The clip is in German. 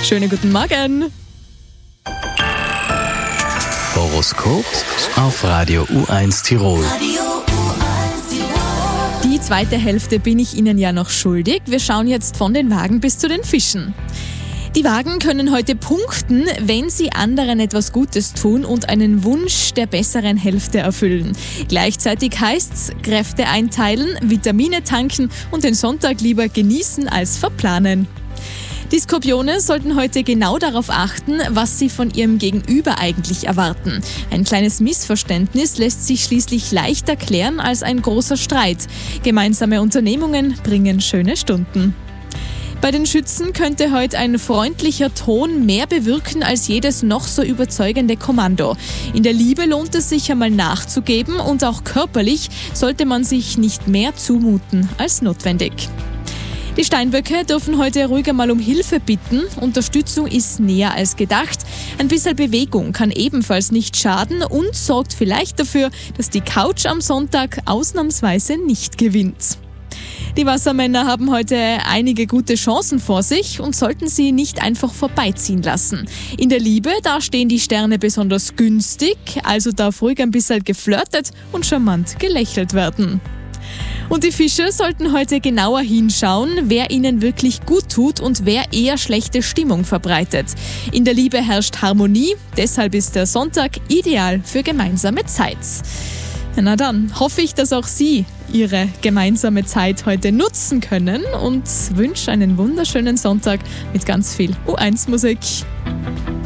Schönen guten Morgen. Horoskop auf Radio U1 Tirol. Die zweite Hälfte bin ich Ihnen ja noch schuldig. Wir schauen jetzt von den Wagen bis zu den Fischen. Die Wagen können heute punkten, wenn sie anderen etwas Gutes tun und einen Wunsch der besseren Hälfte erfüllen. Gleichzeitig heißt's, Kräfte einteilen, Vitamine tanken und den Sonntag lieber genießen als verplanen. Die Skorpione sollten heute genau darauf achten, was sie von ihrem Gegenüber eigentlich erwarten. Ein kleines Missverständnis lässt sich schließlich leichter klären als ein großer Streit. Gemeinsame Unternehmungen bringen schöne Stunden. Bei den Schützen könnte heute ein freundlicher Ton mehr bewirken als jedes noch so überzeugende Kommando. In der Liebe lohnt es sich einmal nachzugeben und auch körperlich sollte man sich nicht mehr zumuten als notwendig. Die Steinböcke dürfen heute ruhiger mal um Hilfe bitten. Unterstützung ist näher als gedacht. Ein bisschen Bewegung kann ebenfalls nicht schaden und sorgt vielleicht dafür, dass die Couch am Sonntag ausnahmsweise nicht gewinnt. Die Wassermänner haben heute einige gute Chancen vor sich und sollten sie nicht einfach vorbeiziehen lassen. In der Liebe, da stehen die Sterne besonders günstig, also darf ruhig ein bisschen geflirtet und charmant gelächelt werden. Und die Fische sollten heute genauer hinschauen, wer ihnen wirklich gut tut und wer eher schlechte Stimmung verbreitet. In der Liebe herrscht Harmonie, deshalb ist der Sonntag ideal für gemeinsame Zeit. Na dann hoffe ich, dass auch Sie Ihre gemeinsame Zeit heute nutzen können und wünsche einen wunderschönen Sonntag mit ganz viel U1-Musik.